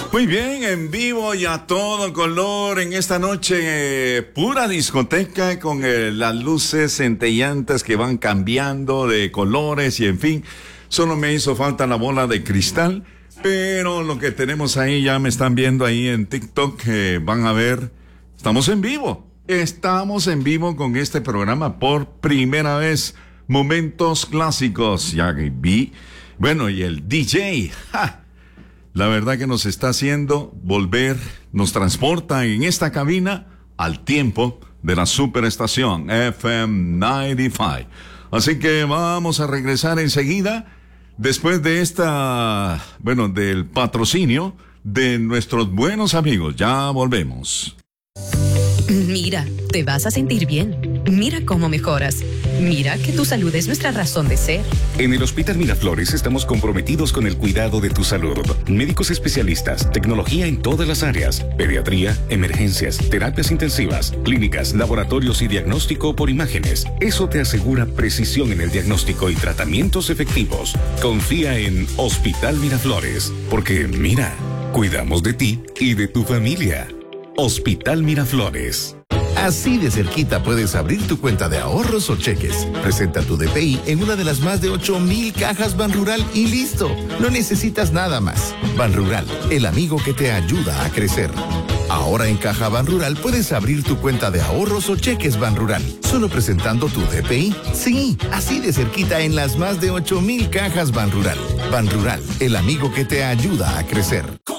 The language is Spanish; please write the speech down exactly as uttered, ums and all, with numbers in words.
Muy bien, en vivo y a todo color en esta noche, eh, pura discoteca con eh, las luces centellantes que van cambiando de colores y en fin, solo me hizo falta la bola de cristal, pero lo que tenemos ahí ya me están viendo ahí en TikTok, eh, van a ver, estamos en vivo, estamos en vivo con este programa por primera vez, momentos clásicos, ya vi, bueno, y el D J, ¡ja! La verdad que nos está haciendo volver, nos transporta en esta cabina al tiempo de la superestación F M noventa y cinco. Así que vamos a regresar enseguida después de esta, bueno, del patrocinio de nuestros buenos amigos. Ya volvemos. Mira, te vas a sentir bien. Mira cómo mejoras. Mira que tu salud es nuestra razón de ser. En el Hospital Miraflores estamos comprometidos con el cuidado de tu salud. Médicos especialistas, tecnología en todas las áreas, pediatría, emergencias, terapias intensivas, clínicas, laboratorios y diagnóstico por imágenes. Eso te asegura precisión en el diagnóstico y tratamientos efectivos. Confía en Hospital Miraflores, porque mira, cuidamos de ti y de tu familia. Hospital Miraflores. Así de cerquita puedes abrir tu cuenta de ahorros o cheques. Presenta tu D P I en una de las más de ocho mil cajas Banrural y listo. No necesitas nada más. Banrural, el amigo que te ayuda a crecer. Ahora en Caja Banrural puedes abrir tu cuenta de ahorros o cheques Banrural. Solo presentando tu D P I. Sí, así de cerquita en las más de ocho mil cajas Banrural. Banrural, el amigo que te ayuda a crecer.